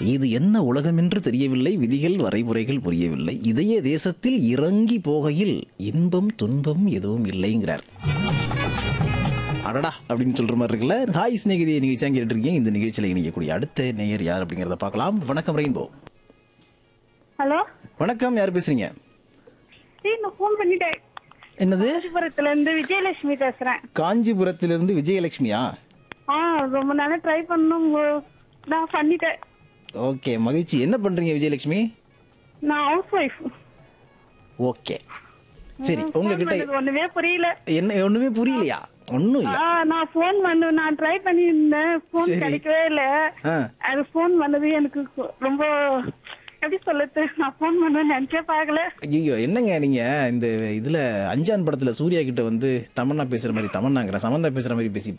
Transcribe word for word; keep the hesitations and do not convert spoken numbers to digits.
இது என்ன உலகம் என்று தெரியவில்லை, விதிகள் வரைமுறைகள் புரியவில்லை, இதய தேசத்தில் இறங்கி போகையில் இன்பம் துன்பம் எதுவும் இல்லைங்கிறார். அடடா அப்படின்னு சொல்ற மாதிரி இருக்குல்ல. ஹாய் ஸ்நேகிதி நிகழ்ச்சி கேட்டு இருக்கீங்க. இந்த நிகழ்ச்சியில் இணையக்கூடிய அடுத்த நேயர் யார் அப்படிங்கிறத பார்க்கலாம். வணக்கம் ரெயின்போ. ஹலோ வணக்கம், யார் பேசுறீங்க? நான் ஃபோன் பண்ணிட்டேன். என்னது? காஞ்சிபுரத்துல இருந்து விஜயலட்சுமி பேசுறேன். காஞ்சிபுரத்திலிருந்து விஜயலட்சுமியா? ஆ ரொம்ப நாளா ட்ரை பண்ணும், நான் பண்ணிட்டேன். ஓகே, மகிழ்ச்சி. என்ன பண்றீங்க விஜயலட்சுமி? நான் ஹவுஸ் ஒய்ஃப். ஓகே, சரி. உங்ககிட்ட ஒண்ணுமே புரியல. என்ன ஒண்ணுமே புரியலையா? ஒன்னும் இல்ல. ஆ நான் ஃபோன் பண்ணு நான் ட்ரை பண்ணியிருந்தேன், ஃபோன் சரி. கிடைக்கவே இல்ல. ஆ. அது ஃபோன் பண்ணது எனக்கு ரொம்ப எப்படி சொல்லுது, நான் ஃபோன் பண்ண நினைச்சே பார்க்கல. ஐயோ, என்னங்க நீங்க இந்த இதுல அஞ்சான் படத்துல சூர்யா கிட்ட வந்து தமன்னா பேசுற மாதிரி, தமன்னாங்கிற சமந்தா பேசுற மாதிரி பேசிட்டு